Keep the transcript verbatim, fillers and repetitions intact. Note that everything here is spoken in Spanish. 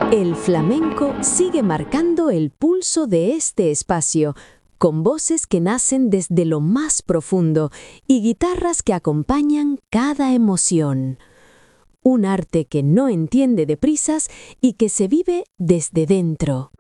El flamenco sigue marcando el pulso de este espacio, con voces que nacen desde lo más profundo y guitarras que acompañan cada emoción. Un arte que no entiende de prisas y que se vive desde dentro.